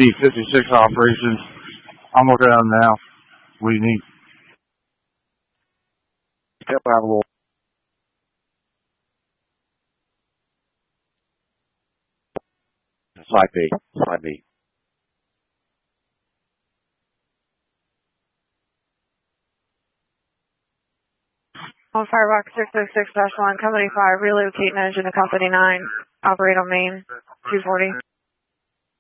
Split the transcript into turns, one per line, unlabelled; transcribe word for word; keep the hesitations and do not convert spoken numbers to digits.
D fifty-six operations. I'm looking at them now. What do you need?
Still have a little. Side B. Side B.
On Firebox six oh six dash one, Company five, relocating engine to Company nine. Operate on main two forty.